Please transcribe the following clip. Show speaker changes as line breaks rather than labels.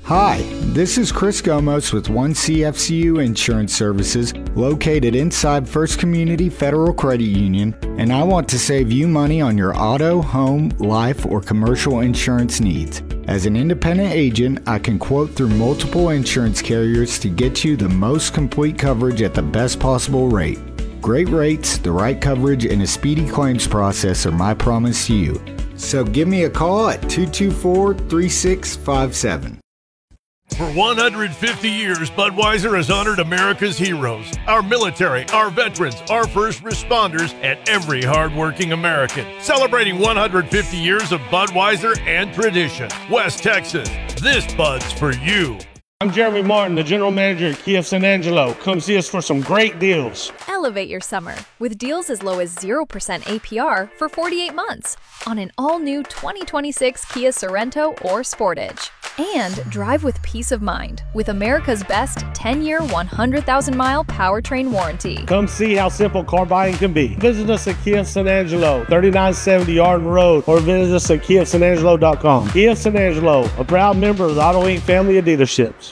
Hi, this is Chris Gomos with 1CFCU Insurance Services, located inside First Community Federal Credit Union, and I want to save you money on your auto, home, life, or commercial insurance needs. As an independent agent, I can quote through multiple insurance carriers to get you the most complete coverage at the best possible rate. Great rates, the right coverage, and a speedy claims process are my promise to you. So give me a call at 224-3657.
For 150 years, Budweiser has honored America's heroes, our military, our veterans, our first responders, and every hardworking American. Celebrating 150 years of Budweiser and tradition. West Texas, this Bud's for you.
I'm Jeremy Martin, the General Manager at Kia San Angelo. Come see us for some great deals.
Elevate your summer with deals as low as 0% APR for 48 months on an all-new 2026 Kia Sorento or Sportage. And drive with peace of mind with America's best 10-year, 100,000-mile powertrain warranty.
Come see how simple car buying can be. Visit us at Kia San Angelo, 3970 Arden Road, or visit us at KiaSanAngelo.com. Kia San Angelo, a proud member of the Auto Inc. family of dealerships.